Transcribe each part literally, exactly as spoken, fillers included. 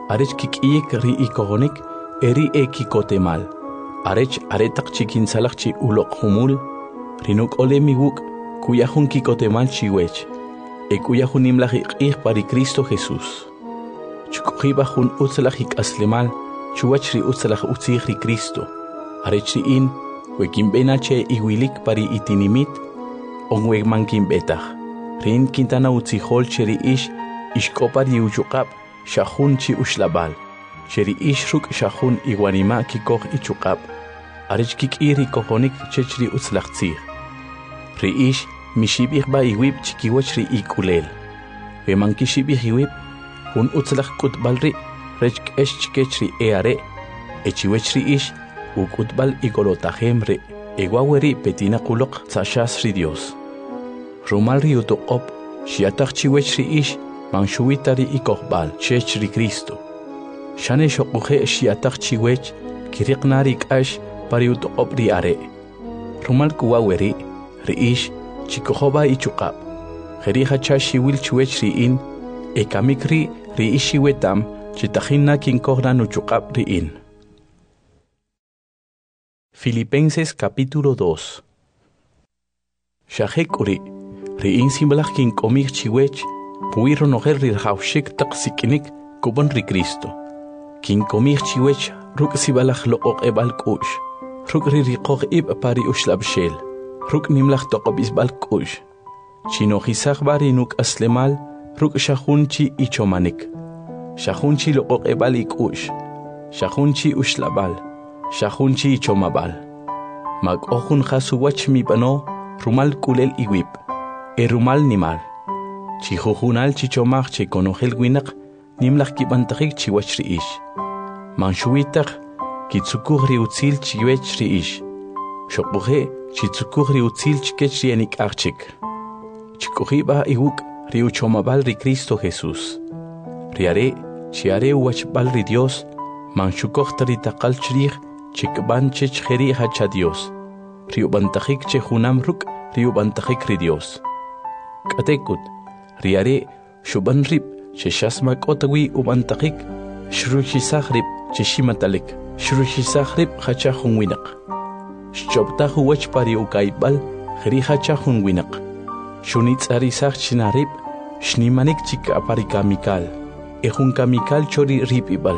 Arech kik'iyik ri ikogonik, eri ekikotemal. Arech aretak chikinsalak chi ulok humul, rinuk ole miwuk, kuyahun kikotemal chiwech. E kuyahun imlach ik pari Cristo Jesús. Chukujiba hun utzalach ik aslemal, chuwach ri utzalach utzich ri Cristo. Arech ri in, wekin benache iwilik pari itinimit, onweg mankin betach. Rin kintana utzihol cheri ish, ishkopari uchukap, shahun chi ushlabal. Cheri ish ruk shahun iguanima kikoch ichukap. Arech kikiri kohonik chechri utzlachtzir. Ri ish, mishibich ba iwib chikiwach ri ikulel. Veman kishibich iwib, hun utzlach kutbal ri, rech kesh chikech ri eare, echiwech ri ish, ukutbal igolotajem ri, eguaweri petina kulok tzashas ri Dios. Rumal ri utuqop, shiatach chiwech ri ish, manshuitari ikohbal, chech ri Cristo. Shane shokuhe shiatach chiwech, kiriqnari kash, pari utuqop ri are. Rumal kuwaweri, ri ish, chikohoba ichukap. Jeriha chashiwil chiwech ri in, ekamikri ri ishiwetam, chitahina kinkohra nuchukap ri in. Filipenses capítulo dos. Shahekuri, ri in simbalach kin komik chiwech, puiro noher ri haushik taksikinik kubon ri Cristo. Kin komik chiwech, ruk sibalach look ebal kush, ruk ri riqog ib pari ushlab shel, ruk nimlach toqobis bal kush. Chino hisach bari nuk aslemal, ruk shahunchi ichomanik. Shahunchi look ebal ikush, shahunchi ushlabal. Shahunchi chomabal. Mag ohun khasuwach mi bano, rumal kulel iwip. E rumal nimal. Chihuhunal chichomach che konohel winak, nimlach kibantahik chiwach ri ish. Manshuitach, kitsukuh ri utzil chiwech ri ish. Shokuhe, chitsukuh ri utzil chikech ri enik archik. Chikuhiba iwuk ri uchomabal ri Cristo Jesús. Riare, chiare uwachbal ri Dios, manshukoh taritakal chrich, chikban chech jeri hacha Dios. Riubantajik che junam ruk, riubantajik ri Dios. Katekut, riare, shuban rip, che shasmak otawi ubantajik, shrushisach rip, che shimatalik, shrushisach rip hacha junwinak. Shchoptahu wach pari ukaibal, jeri hacha junwinak. Shunitz arisach chinarip, shnimanik chika aparikamikal, ejunkamikal chori ripibal.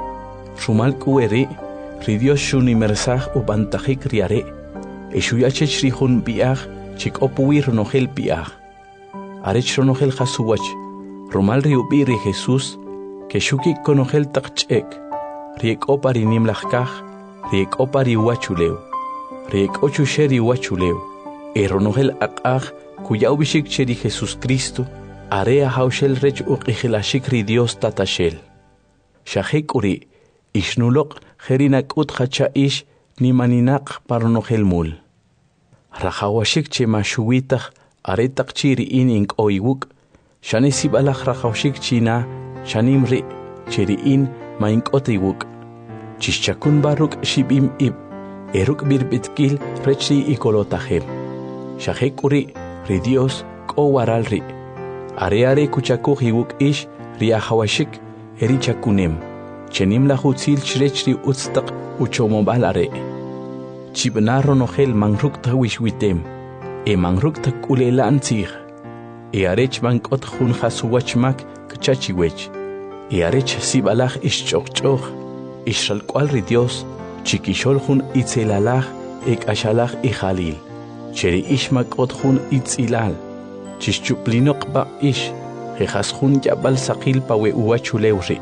Rumal kuere, ri Dios shuni mersach ubantajik riare, eshuyachech rihun biach, chik opuwi ronogel biach. Arech ronogel jasuwach, rumal riubi ri Jesús, que shuki konogel takchek, riek opari nimlachkaj, riek opari uachuleu, riek ochusheri uachuleu, e ronogel akaj, kuya ubishik cheri Jesús Cristo, area haushel rech uqijilashik ri Dios tatashel. Shahek uri, Ishnulok jerinak ut hacha ish ni maninak parnohel mul. Rajawashik che mashuitach aretak chiri in ink oiwuk, shanesib alach rajawashik china, shanimri chiri in ma ink otiwuk. Chishchakun baruk shibim ib, eruk birbitkil rechi ikolotahem. Shahek uri, ri Dios ko waralri. Are are kuchakuh iwuk ish riahawashik erichakunem. Chenim la hutzil chrechri utztak uchomobal are. Chibnaro nogel mangruk tawish witem. E mangruk tak ulela antzig. E arech bankot hun hasuwachmak kchachiwech. E arech sibalach ischokchoch. Ishral kwal ri Dios. Chikishol hun itzelalach ek ashalach i halil. Cheri ishmak ot hun itzilal. Chischuplinok ba ish. Hejas hun yabal sakil pawe uachulewri.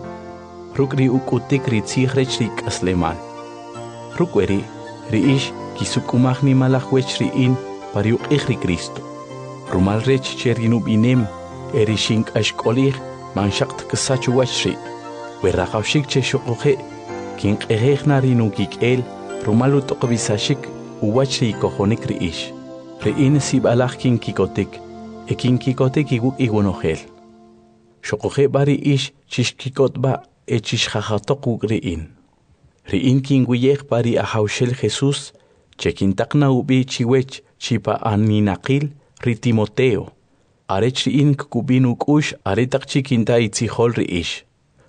Rukri ukutik ri tzighrech ri kaslemal. Rukweri, ri ish kisukumach ni malachwech ri in pariuk ri Cristo. Rumal rech cherinu binem, eri shink ashkolich, manshakt kasachu wachri. Werachawshik che shokohe, kink ehechna rinu el, rumalu tokobisashik, uwachri kohonik ri ish. Ri in sibalach kin kikotik, e kin kikotik iguk igunohel. Shokohe bari ish chishkikot ba, echish jajatok riin. Riin kinguyech pari ahaushel Jesús, chekintakna ubi chiwech chipa aninakil ri Timoteo. Arech riin kukubin ukush aretak chikinta itzihol riish.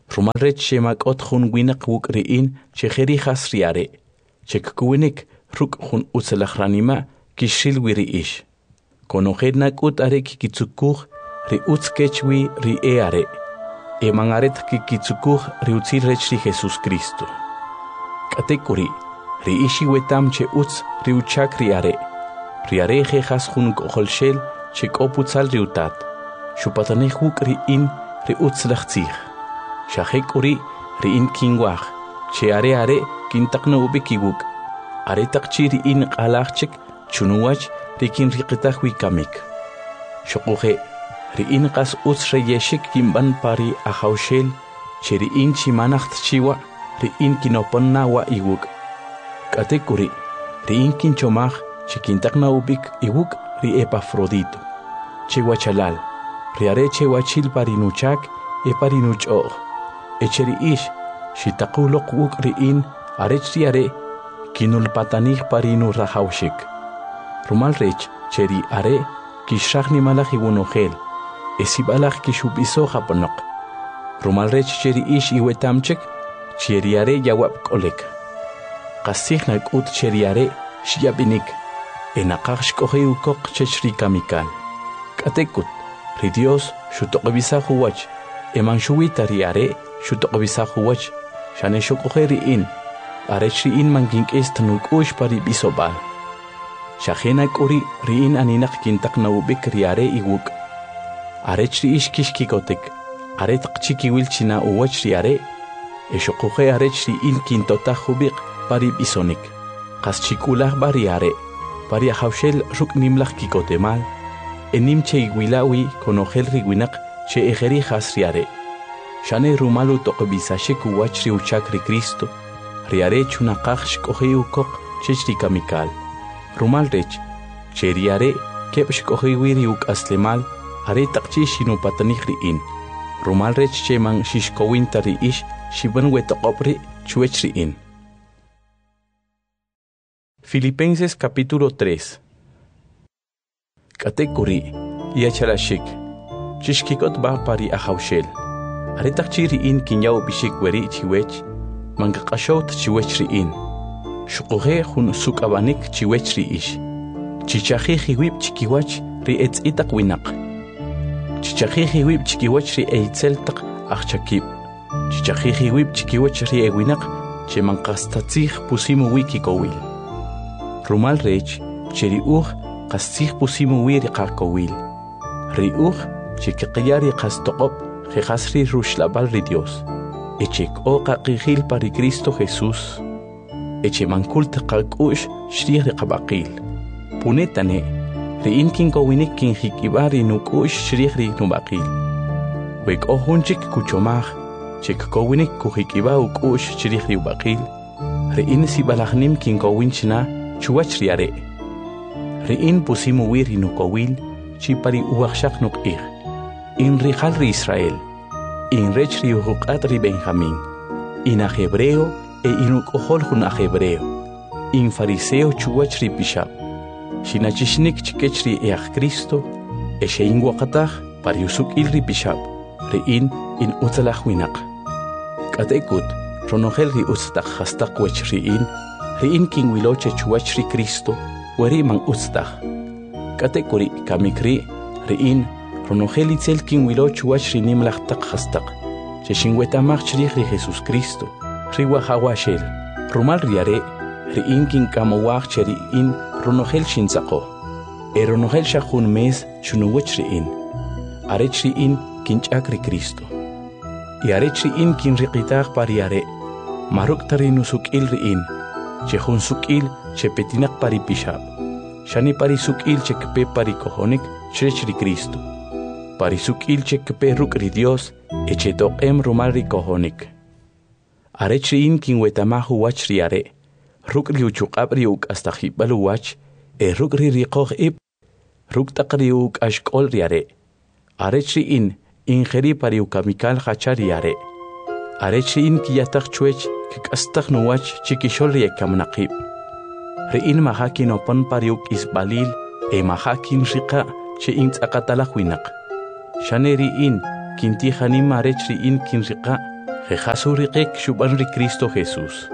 Rumal rech shemak ot hun winak wuk riin che kheri khas riare. Chek kuwinik ruk hun utselachranima kishil wiri ish. Konohed nak ut are kikitsukuch ri utskechwi ri e are. E mangaret kikitsukuch ri utzil rech ri Jesus Cristo. Katekuri ri ishi wetam che utz ri uchak ri are. Ri are khas hun koholshel che koputzal ri utat. Shupatanech wuk ri in ri utzlachtzich. Shahek uri ri in kingwach. Che are are kintakna ubikiwuk. Are takchi ri in qalachchik chunuwach ri kin riqitach wikamik. Shokuhe ri in qas utz re yeshik kimban pari ahaushel. Che ri in chimanacht chiwa ri in kinoponna wa iwuk. Katekuri ri in kinchomach che kintakna ubik iwuk ri Epafrodito. Che wachalal ri are che wachil parinuchak e parinuchog. Echeri ish shitakulok wuk ri in arech ri are kinul patanich parinu rahaushik. Rumal rech cheri are kishach ni malach iwunohel esibalach kishubiso japonok. Rumal rech cheri ish iwetamchek cheri are yawab kolek. Qasich nak ut cheri are shiabinik enaqach shkohe ukok chechri kamikal. Katekut ri Dios shutoqbisa huwach eman shuwita ri are shutoqbisa huwach shane shokohe ri in arech ri in mangink est nuk ush pari bisobal. Shahena kuri ri in aninak kintak na ubik ri are iwuk. Arech ri ish kishkikotek are taqchiki wilchina uwach ri are e shokohe arech ri in kintota hubik pari bisonik. Qas chikulah bari are pari ahaushel ruk nimlach kikotemal enim che igwilawi konogel ri winak che ejeri khas ri are. Shane rumalu toqbisashik uwach ri uchak ri Cristo. Riare chunaqaj shkohe ukok chechri kamikal. Rumal rech cheriare kep shkohe wiri uk aslemal are taqchi shinu patanich ri in. Rumal rech cheman shishkowinta ri ish shiban wetaqopri chuech ri in. Filipenses capítulo tres. Katekuri yachalashik chishkikot ba pari ahaushel. Are taqchi ri in kinyaw bishik weri chiwech mangaqashot chiwech ri in. Shukuhe hun sukabanik chiwech ri ish. Chichahi hiwib chikiwach ri etz itak winak. Chichahi hiwib chikiwach ri eitzel tak achchakib. Chichahi hiwib chikiwach ri ewinak che manqastatzich pusimu wiki kowil. Rumal rech cheri uj qastzich pusimu wiri qarkowil. Ri uj chikqiyari qastoqop jehasri rushlabal ri Dios. Echek o qaqihil pari Cristo Jesús. Eche mankult qaqush shrih ri qabaqil. Punetane ri in kin kowinik kin hikibari nukush shrih ri nubaqil. Wek o hunchik kuchomaj chek kowinik kuhikiba ukush shrih ri ubaqil. Ri in sibalahnim kin kowinchna chuwach ri are. Ri in pusimu wiri nukowil chi pari uwakshak nukih. In rijal ri Israel. In rech ri uhuqat ri Benjamín. In a hebreo e inuk ohol hun a hebreo. In fariseo chuwach ri pishab. Shinachishnik chikech ri each Cristo. E shein wakataj par yusuk il ri pishab. Ri in in utzalach winak. Katekut ronogel ri utztak hastak wech ri in. Ri in kin wiloche chuwach ri Cristo. Weri man utztak. Katekuri kamikri ri in ronogel itzel kin wilo chuwach ri nimlach tak hastak. Cheshin wetamach chrich ri Jesus Cristo. Ri wahawashel. Rumal riare ri in kin kamawach cheri in ronogel shinzako. E ronogel shahun mes chunuwach ri in. Arech ri in kinchak ri Cristo. Y arech ri in kin riqitach pariare. Maruk tari nusuk il ri in. Chehun sukil che petinak pari pishab. Shani pari sukil che kepe pari kohonik chrech ri Cristo. Pari sukil che kepe ruk ri Dios eche toqem rumal ri kohonik. Arech ri in kin wetamahu wach ri are. Ruk ri uchuqab ri uk astajibalu wach. E ruk ri riqoh ip. Ruk taqri uk ashkol ri are. Arech ri in ingeri pari ukamikal hachari are. Arech ri in kiyatak chuech kikastag nuwach chikishol ri ekamnaqib. Ri in mahakin opan pari uk isbalil e mahakin riqa che in tzaqatalak winak. Shane ri in kinti hanim arech ri in kin riqa Jejasuriqek shuban ri Cristo Jesús.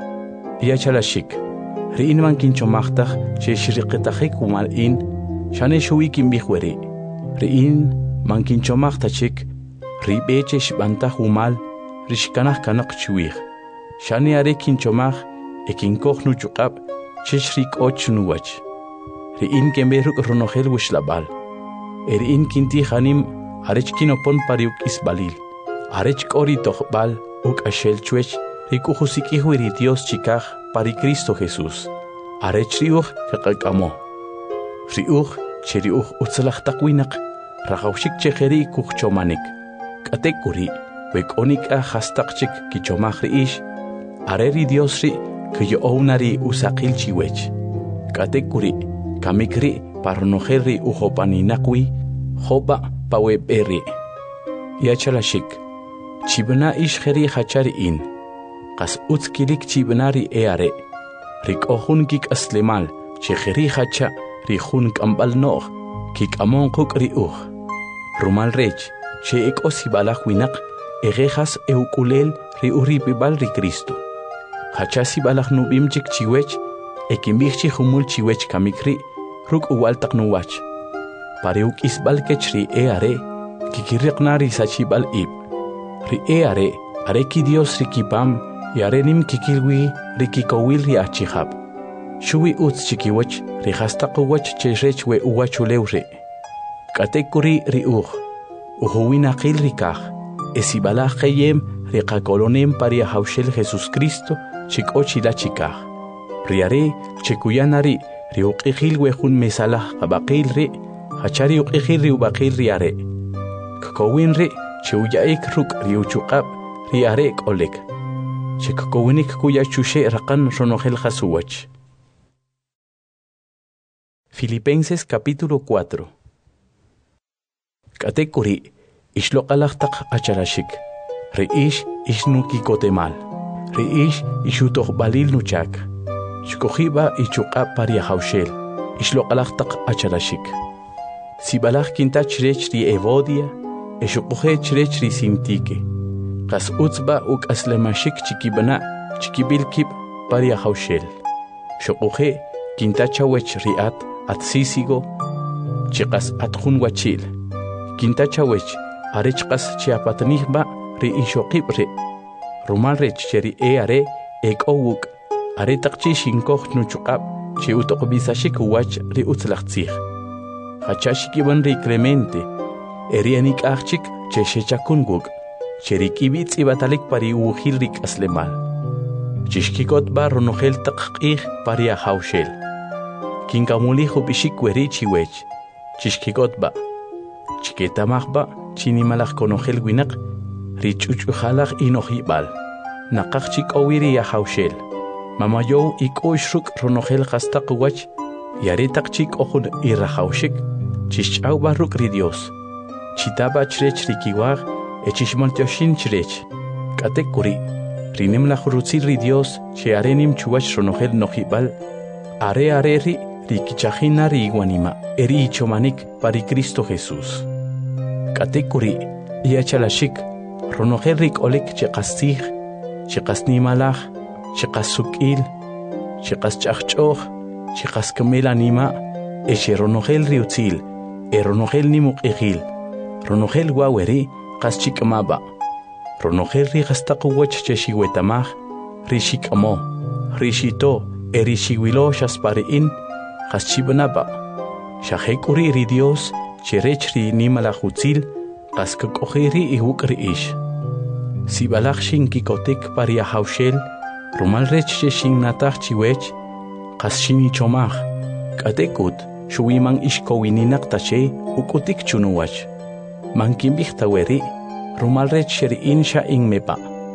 Yachalashik, riin man kinchomachtaj che shiriqetajek umal in, shane shuwi kinbihweri. Riin man kinchomachtajik, ribeche shbantaj umal, rishkanaj kanak chuwij. Shane are kinchomaj, e kinkoj nuchukab, cheshrik och nuwach. Riin kenberuk ronojel wishlabal. Erin kinti hanim, arech kinopon pariuk isbalil. Arech kori tohbal, uk ashel chuech, rikujusikihwiri Dios chikaj, pari Cristo Jesús. Arech riuj kakakamo. Riuj, cheriuj utzalachtakwinak, rajaushik chejeri kuchchomanik. Katekuri, wekonik a hastakchik kichomaj riish, areri Dios ri, kuyo ounari usakil chiwech. Katekuri, kamikri, parnojerri ujopaninakwi, joba paweberi. Yachalashik, chibna ishjeri hachari in. Qas utskilik chibnari eare. Rik ohun kik aslemal, chejeri hacha, rihun kambal nog, kik amon kuk riuj. Rumal rech, che ek osibalak winak, egejas eukulel riuripibal ri Cristo. Hachasi balak nubimchik chiwech, ekimbihchi humul chiwech kamikri, ruk uwaltak nuwach. Pareuk isbal kechri eare, kikiriqnari sachibal ib. Ri eare, are ki Dios rikipam, yarenim kikilwi rikikowil ri achihab. Shuwi uts chikiwach, rihastaqwach cherech we uwachulewre. Katekuri ri uj, uhuwinaqil rikaj, esibalaj keyem rikakolonem paria haushel Jesus Cristo, chikochila chikaj. Riare, chekuyanari, riuqijil wejun mesalah qabaqil ri, hachari uqijil ri ubaqil riare. Kakowin ri, cheuyaik ruk riuchukab, riare kolek. Chekakowinik kuya chushe raqan ronojel jasuwach. Filipenses capítulo cuatro. Katekuri, ishloqalaqtaq acharashik. Riish ishnukikotemal. Riish ishutoqbalil nuchak. Shkojiba ichuqab paria haushel. Ishloqalaqtaq acharashik. Sibalaj kintach rech ri evodia, eshuquje chrech ri simtike. Qas utzba uk aslemashik chikibana, chikibilkib paria haushel. Shuquje kintachawech riat at sisigo, chiqas atjun wachil. Kintachawech arechqas chiapatnihba ri ishoqibre. Rumalrech cheri eare ek owuk, aretaqchi shinkoj nuchuqab, chi utoqbisashik wach ri utzlaqtzij. Hachashikiban ri Clemente, erianik achik che shechakunguk, cherikibitz ibatalik pari ujil rik aslemal. Chishkikot ba ronojel taqqih paria haushel. Kinkamuli hubishik weri chiwech, chishkikot ba. Chiketamaj ba chinimalaj konojel winak, richuchujalaj inojibal. Naqaqchik owiri ya haushel. Mamayow ikuishruk ronojel hastaqwach, yaretaqchik ojun irrajaushik, chishchau barruk ri Dios. Chitaba chrech rikiwaj, echishmaltioshin chrech. Katekuri, rinem la jurutzil ri Dios, che arenim chuwach ronojel nojibal, are areri rikichajina ri iguanima, eri ichomanik pari Cristo Jesús. Katekuri, yachalashik, ronojel rik olek cheqastij, cheqasnimalaj, cheqasukil, cheqaschachchoj, chiqas kamel anima, eche ronojel riutzil, e ronojel nimuqijil, ronojel waweri, qas chikmaba, ronojel rigastaqwach cheshiwetamaj, rishikamo, rishito, e rishiwilo shaspariin, qas chibanaba, shajekuri ri Dios, cherech ri nimalajutzil, qas kakojeri ihuk riish. Sibalaj shinkikotik paria haushel, rumalrech cheshinnataj chiwech, qas shinichomaj, katekut, shuwiman ishkowininak tache, ukutik chunuwach. Mankimbih taweri, rumalrech sheriin sha inmepa.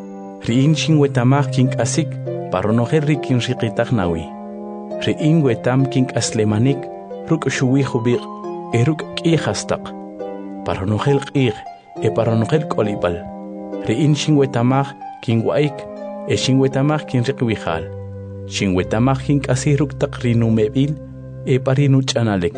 Riin shinwetamaj kink asik, paronojel rikin riqitaj nawi. Riin wetam kink aslemanik, ruk shuwi hubir, eruk kihastaq. Paronojel qih, e paronojel kolibal. Riin shinwetamaj kin waik, e shinwetamaj kin riqwijal. Shinwetamaj kink asiruk taq rinumebil, e parinu chanalek.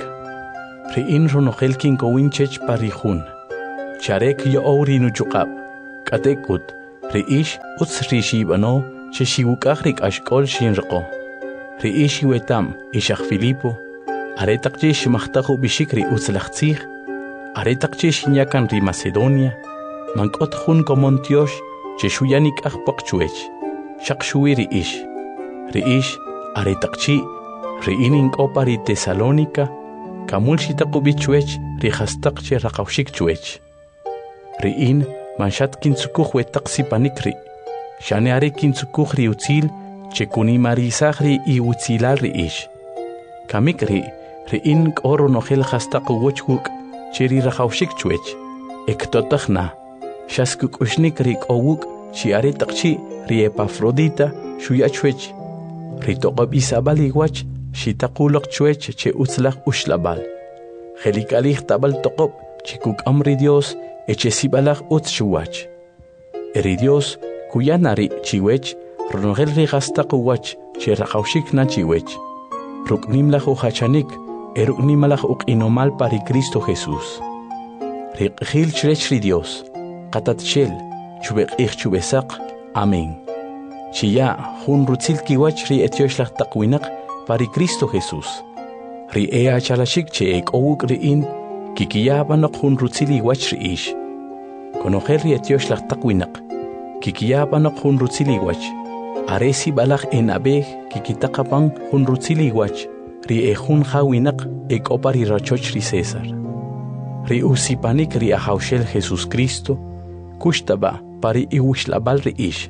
Riin ronojel kin kowinchech parijun. Charek yo ourinu chukab. Katekut, Riish utz rishibano che shiwukahrik ashkol shinrqo. Riish wetam ishak Filipo. Aretaqche shimachtahu bishikri utzlachtzig. Aretaqche shinyakan ri Macedonia. Mankot hun komontiosh che shuyanik ahpakchuech. Shakshui riish. Riish aretaqchi riinin kopari Tesalónica. Kamul shitakubichuech rihastaqche raqawshikchuech. Riin manshat kintsukuj wetaqsi panikri. Shane are kintsukuj ri utzil che kunimarisagri i utzilal riish. Kamikri riin k'oro nojel hastaq wochkuk che ri raqawshikchuech. Ektotajna shaskuk'ushnik ri k'owuk chi aretaqchi ri Epafrodita shuyachwech. Ri toqob isabal iwach shitaquloq chuech che utzlaq ushlabal. Jelikalij tabal toqob chikuk amri Dios eche sibalaj utz shuwach. Eri Dios kuyanari chiwech ronogel ri gastaq uwach che raqawshik na chiwech. Ruknimlaj uhachanik eruknimalaj uqinomal pari Cristo Jesús. Riqjil chrech ri Dios qatatchel chubeqij chubesaq. Amén. Chiya jun rutzil kiwach ri etioxlaj taqwinaq pari Cristo Jesús. Ri ea chalashik che ek owuk riin kikiyabanaq jun rutzil iwach riish. Konojel ri etioxlaj taqwinaq kikiyabanaq jun rutzil iwach. Aresi balaj enabej kikitaqapan jun rutzil iwach ri e jun jawinaq ek opari rachoch ri César. Ri usipanik ri ajawshel Jesús Cristo kushtaba pari iwishlabal riish.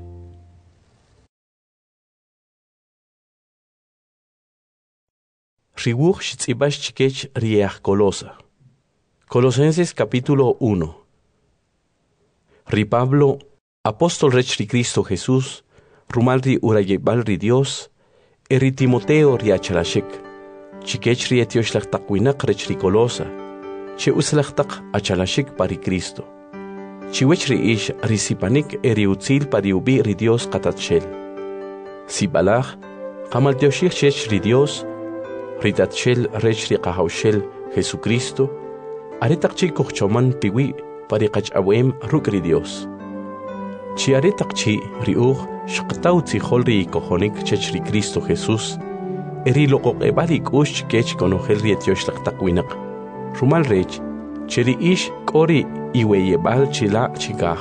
Riwuj shitzibash chikech riach Colosa. Colosenses capítulo uno. Ri Pablo, apóstol rech ri Cristo Jesús, rumal ri urayebal ri Dios, e ri Timoteo ri achalashik, chikech ri etioxlach taqwinaq rech ri Colosa, che uslach taq achalashik pari Cristo. Chiwech ri ish ri sipanik e ri utzil pari ubi ri Dios qatatshel. Sibalaj, qamal teoshik chech ri Dios, ritatshel rech ri qahawshel Jesucristo, aretaqchi kuchchoman piwi pari qach'awem ruk' ri Dios. Chi aretaqchi riuj shqtaw tzijol ri kojonik chech ri Cristo Jesús, eri loqoqebal ik'ux chikech konojel ri etioxlaq taqwinaq. Rumal rech, che ri ish k'ori iweyebal chila chikaj.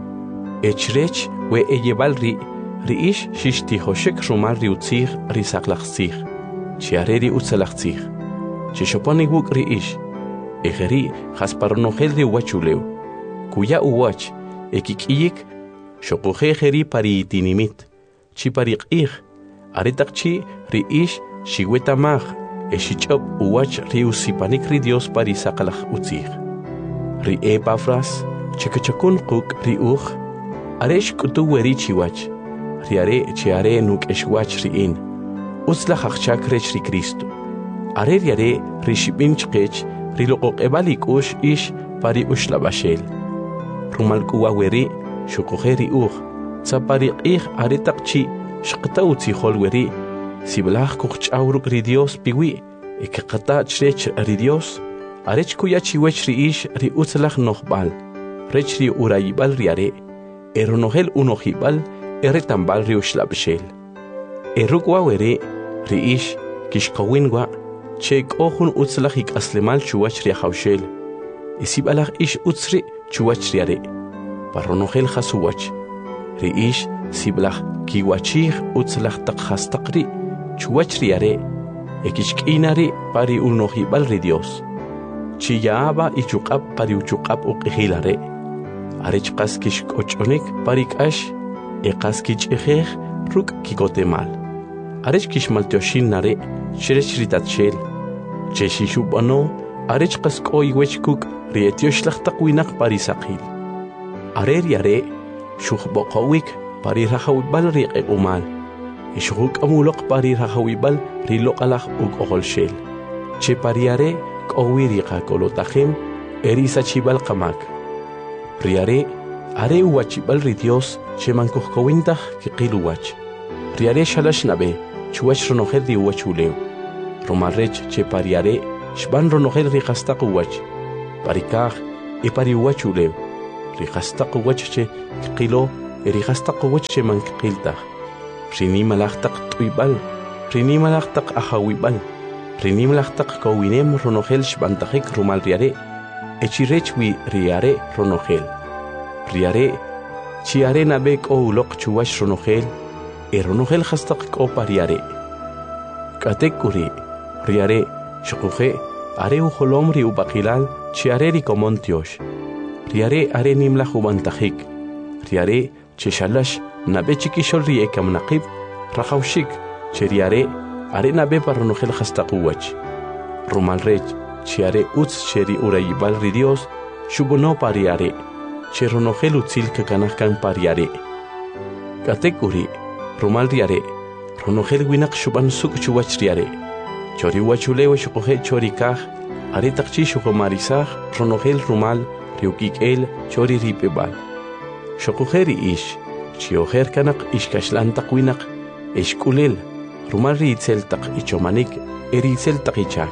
Ech rech we eyebal ri, ri ish shishtijoshek rumal ri utzij ri saqlaqtzij. Chiareri utzalachtzij. Chishoponi wuk ri ish. Ejeri jasparonojel ri wachuleu. Kuya uwach. Ekikiyik. Shokuje jeri pari itinimit. Chi pari qij. Aretaqchi ri ish shiwetamaj. Eshichop uwach ri usipanik ri Dios pari saqalaj utzij. Ri Epafras. Chikachakun quk ri uj. Aresh kutu weri chiwach. Riare chiare nuk eshwach ri in. Utzla hachchak rech ri Cristo. Are riare rishibin chqech riloqoq ebalik ush ish pari ushlabashel. Rumal kuwa weri shukujeri uj. Tzapari qij aretaqchi shqta utzijol weri. Siblaj kuch'awruk ri Dios piwi. Ekqata chrech ri Dios. Arech kuya chiwech ri ish ri utzlaj nohbal. Rech ri urayibal riare. Eronogel unojibal eretambal ri ushlabashel. Erukwa weri ri ish kishqawinwa che k'ojun utzlaj ik'aslemal chuwach ri ajawshel. Isibalaj ish utzri chuwach riare. Parronojel jasuwach. Ri ish siblaj kiwachij utzlaj taq hastaqri chuwach riare. Ekishk'inari pari unojibal ri Dios. Chiyaaba ichuqab pari uchuqab uqijilare. Arech qas kishk'och'onik pari k'ash eqas kich'ijej ruk' kikotemal. Arech kishmalteoshin nare, shrech ritatshel. Cheshishubano, arech qasko iwechkuk, rietioshlag taqwinaq parisaqil. Arer yare, shukhboqawik, parirahawibal riqequmal. Ishuk amuloq parirahawibal riloqalaq uqoqolshel. Che pariare, qawiriqa kolotajem, erisachibal qamak. Riare, are uwachibal ridios, che mankuhkawintaq kiqiluwach. Riare shalash nabe, chuwach ronojel di uwachuleu. Romarrech che pariare, shban ronojel rihastaq uwach. Parikaj, e pari uwachuleu. Rihastaq uwach che kilo, erihastaq uwach mankqiltaq rinimalaqtaq t'uybal rinimalaqtaq ahawibal rinimalaqtaq kowinem ronogel shbantajik rumal riare echirechwi riare ronogel riare chiare nabek o uloq chuwash ronogel e ronogel hastaq kopa riare katekuri riare shukuje are ujolom ri ubaqilal chiare ri komontiosh riare are nimla jubantajik riare cheshalash nabe chikishol ri ekamnaqib rajawshik cheriare are nabe paronogel hastaquwach rumal rech chiare utz cheri urayibal ri Dios shubuno pariare cheronogel utzil kakanahkan pariare katekuri rumal riare ronogel winak shuban suk chuwach riare chori wachulewe shukoje chori kaj are taqchi shukomarisaj ronogel rumal riukikel chori ripebal shukoje ri ish chiojer kanak ishkashlantaq winak ishkulil rumal ri itzeltaq ichomanik eri itzeltaq ichak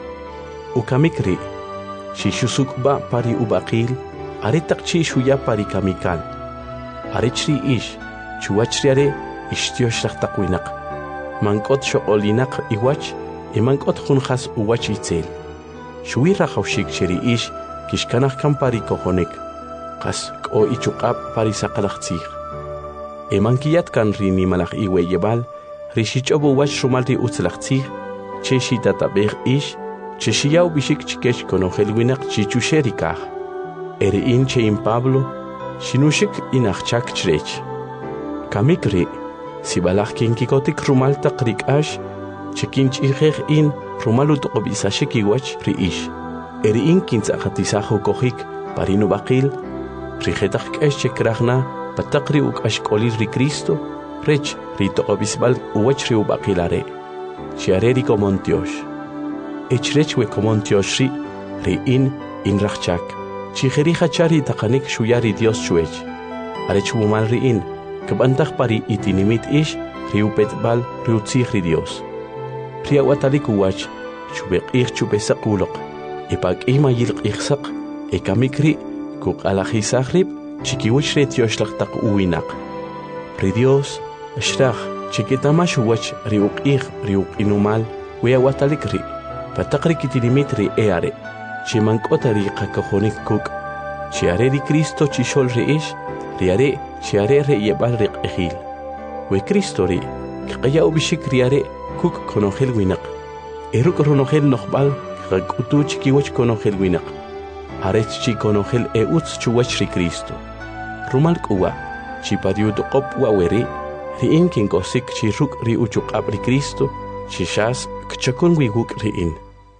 ukamikri shishusukba pari ubaqil are taqchi shuya pari kamikal are chri ish chuwachriare ishtioshrachtaq winak mankot shoqolinaq iwach imankot junjas uwach itzel shui rajawshik cheri ish kishkanaj kan pari kojonek qas k'o ichuqab pari saqalaqtzij emankiyat kan ri nimalaj iweyebal ri xich'ob uwach rumal ri utzlaqtzij che xitatabej ish che xiyaw bixik chikex konojel winaq chichuxeri kaj eri in che in Pablo xinuxik inajchak chrech kamikri sibalaj kinkikotik rumal taq rik'ax chekinch'ijej in rumal utoqob'isashik iwach ri ish eri in kintz'aqatisaj ukojik pari nubaqil rijetaj k'ex chekrajna pataq ri uk'axk'olil ri Cristo rech ri toqob'isb'al uwach ri ubaqilare chiare ri komontiox echrech we komontiox ri ri in in rajchak chijeri jachari taqanik xuya ri Dios chuech arech wumal ri in kb'antaj pari itinimit ish ri upetb'al ri utzij ri Dios ri awatalik uwach chubeq'ij chubesaq uloq ipak'ij mayilq'ijsaq ekamikri kuq'alajisaj rib chikiwach ri tioxlaqtaq uwinaq ri Dios ashraj chikitamax uwach ri uq'ij ri uq'inumal we awatalik ri pataq ri kitinimit ri eare chimank'ota ri qakojonik kuk' chiare ri Cristo chixol ri ix riare chiare re yebal ri q'ijil we Cristo ri kqayaw bixik riare kuk konojel winaq eruk ronojel noqbal qak'utu chikiwach konojel winaq arech chi konojel e utz chuwach ri Cristo rumal k'uwa chipariu toqop waweri ri in kinkosik chi ruk ri uchuq'ab ri Cristo chixas kchakun wiguk ri in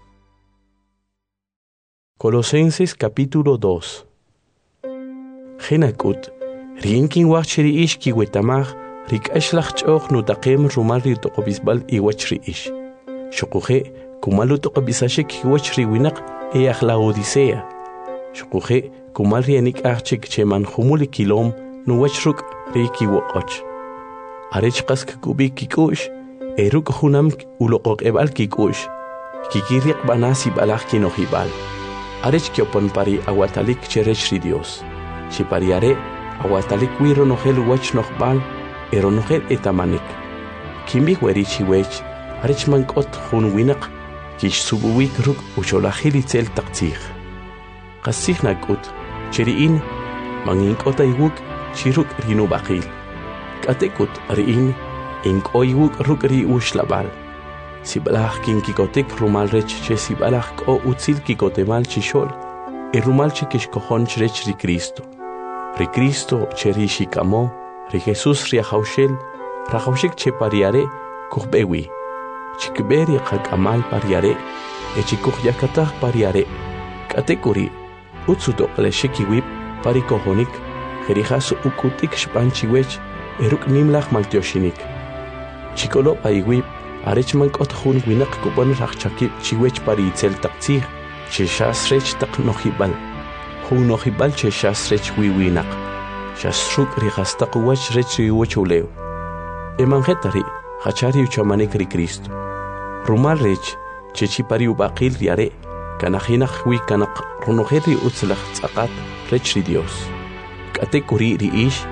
Colosenses capítulo dos Genakut ri in kinwaj chiri ish kiwetamaj ri k'axlaj ch'oq nutaqem rumal ri toqob'isb'al iwach ri ish xuquje kumal utoqob'isashik kiwach ri winaq eyaj la Odisea xuquje kumal ri anik'aj chik cheman jumul kilom nuwach ruk' ri kiwoq'och arech qas kik'ub'ik kik'u'x e ruk' junam uloqoq'eb'al kik'u'x kikiriq b'anasi b'alaj kinojib'al arech kiopon pari awatalik cherech ri Dios chipariare awatalik wi ronojel uwach nojb'al e ronojel etamanik kimbij weri chiwech arech mank'ot jun winaq kixsubuwik ruk' uxolajil itzel taq tzij qas tzij nak'ut cheri in mangink'ota iwuk chi ruk' ri nub'aqil k'atekut ri in ink'o iwuk ruk' ri uxlab'al sib'alaj kinkikotik rumal rech che sib'alaj k'o utzil kikotemal chixol e rumal che kixkojon chrech ri Cristo ri Cristo che ri xik'amo ri Jesús ri ajawxel rajawxik che pariare kujb'ewi chikb'e ri qak'amal pariare e chikujyakataj pariare k'atekuri utz utoq'lexik iwib pari kojonik jerijas uk'utik xb'an chiwech e ruk' nimlaj maltioxinik chik'olob' iwib arech mank'ot jun winaq kub'on rajchakib' chiwech pari itzel taq tzij chexas rech taq nojib'al jun nojib'al chexas rech wi winaq xas ruk' ri qastaq uwach rech ri uwach ulew emanjetari jachari uchamanik ri Cristo rumal rech chechi pari ub'aqil riare kanajinaj wi kanaq ronojel ri utzlaj tz'aqat rech ri Dios k'atekuri ri ix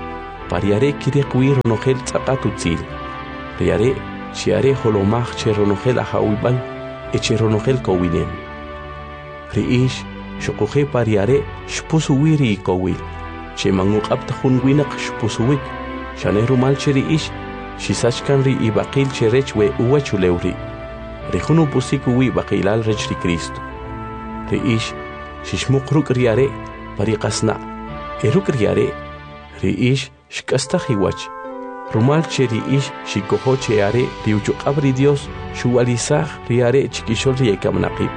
pariare kiriqwi ronogel tzaqatutzil. Riare chiare holomach che ronogel ahawibal eche ronogel kowinem. Riish shukuhe pariare shpusuwiri kowil. Che manguqabta junwinak shpusuwik. Shane rumal che riish shisachkan ri ibaqil che rech we uwachulewri. Rihunu pusiku wi baqilal rech ri Cristo. Riish shishmuqruk riare pariqasna. Eruk riare riish shkastahiwach. Rumal che riish shikoho che are riuchuqabri Dios shuwalisaj riare chikishol riekamnaqib.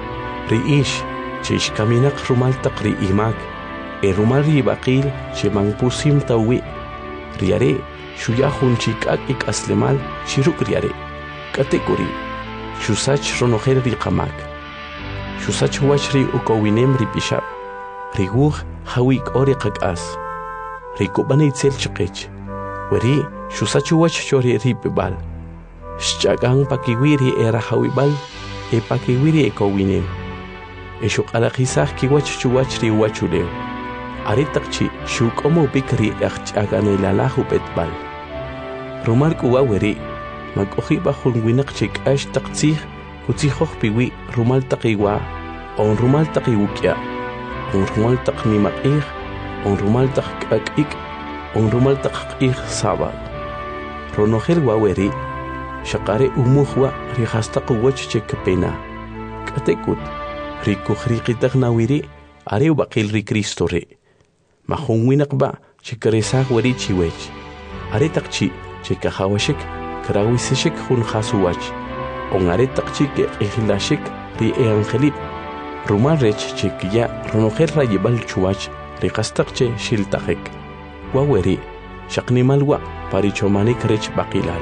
Riish che ishkaminaq rumal taqri imak. E rumal ri baqil che mangpusim tawi. Riare shuyahun chikak ik aslemal shiruk riare. Katekuri shusach ronogel riqamak. Shusach wachri ukowinem ripishab. Riguj hawik ori qak'as. Rikubani itzel chiqich. Weri shusach wach chori ripibal. Shchakang pakiwiri era hawibal e pakiwiri ekowinem. E shuqalaqisaj kiwach chuwach ri wachuleo. Aritakchi shukomo bikri aqch'aganelalahu petbal. Rumal kuwa weri makohi bajun winak chik ash taqtzih kutzihoj piwi rumal taqiwa on rumal taqiwukya on rumal taqnimaqih on rumal taqk'ak'ik on rumal taqq'ih sabal. Ronogel waweri shaqare umuhwa rihastaq wach chekpena. Katekut rikukhriqitaq nawiri are baqil ri Cristo re. Mahun winaqba chikaresaq weri chiwech. Are taqchi chikahawashik krawisishik hun khasuwach. On are taqchi ke ihlashik ri eangelip. Rumal rech chikiya ronogel rayibal chuwach riqastaqche shiltaqik. Waweri shaqnimalwa parichomanik rech baqilal.